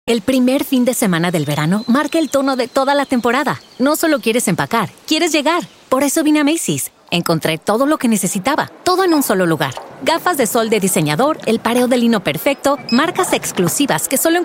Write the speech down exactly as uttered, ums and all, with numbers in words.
El primer fin de semana del verano marca el tono de toda la temporada. No solo quieres empacar, quieres llegar. Por eso vine a Macy's. Encontré todo lo que necesitaba, todo en un solo lugar. Gafas de sol de diseñador, el pareo de lino perfecto, marcas exclusivas que solo